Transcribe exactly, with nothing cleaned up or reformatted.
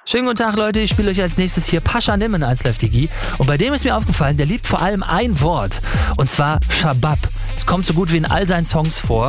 Schönen guten Tag, Leute. Ich spiele euch als nächstes hier Pascha Nimmen als Live Digi. Und bei dem ist mir aufgefallen, der liebt vor allem ein Wort. Und zwar Shabab. Es kommt so gut wie in all seinen Songs vor.